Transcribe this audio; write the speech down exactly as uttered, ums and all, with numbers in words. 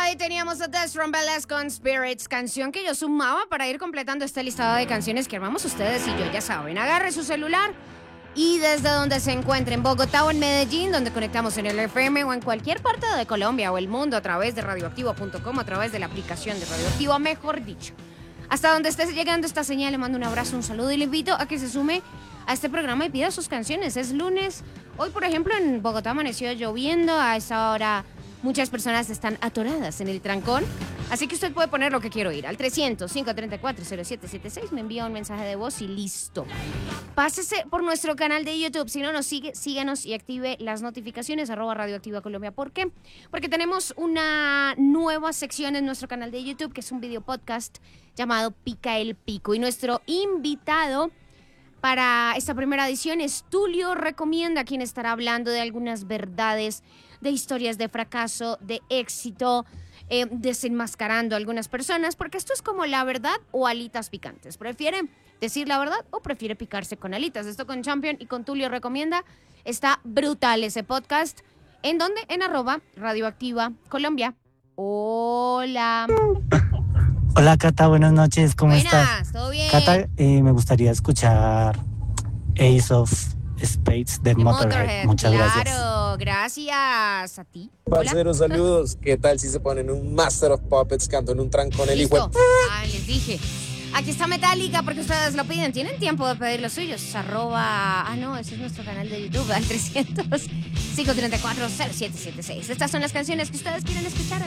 Ahí teníamos a Death from Bellas con Spirits, canción que yo sumaba para ir completando este listado de canciones que armamos ustedes y yo, ya saben. Agarre su celular y desde donde se encuentre, en Bogotá o en Medellín, donde conectamos en el F M o en cualquier parte de Colombia o el mundo a través de radioactivo punto com, a través de la aplicación de Radioactiva, mejor dicho. Hasta donde esté llegando esta señal, le mando un abrazo, un saludo y le invito a que se sume a este programa y pida sus canciones. Es lunes. Hoy, por ejemplo, en Bogotá amaneció lloviendo. A esa hora muchas personas están atoradas en el trancón. Así que usted puede poner lo que quiero oír. Al trescientos, cinco treinta y cuatro, cero siete siete seis me envía un mensaje de voz y listo. Pásese por nuestro canal de YouTube. Si no nos sigue, síganos y active las notificaciones, arroba Radioactiva Colombia. ¿Por qué? Porque tenemos una nueva sección en nuestro canal de YouTube, que es un video podcast llamado Pica el Pico. Y nuestro invitado para esta primera edición es Tulio Recomienda, quien estará hablando de algunas verdades, de historias de fracaso, de éxito, eh, desenmascarando a algunas personas, porque esto es como la verdad o alitas picantes. ¿Prefiere decir la verdad o prefiere picarse con alitas? Esto con Champion y con Tulio Recomienda. Está brutal ese podcast. ¿En dónde? En arroba Radioactiva Colombia. Hola. Hola Cata, buenas noches, ¿cómo Buenas, estás? ¿todo bien? Cata, eh, me gustaría escuchar Ace of Spades de, De Motorhead. Motorhead. Muchas claro, gracias. Claro, gracias a ti. Hola. Parceros, saludos. ¿Qué tal si se ponen un Master of Puppets, canto en un trancón el hijo? Listo. Ah, les dije. Aquí está Metallica porque ustedes lo piden. Tienen tiempo de pedir los suyos. Arroba. Ah, no, ese es nuestro canal de YouTube. Al trescientos, cinco treinta y cuatro, cero siete siete seis. Estas son las canciones que ustedes quieren escuchar.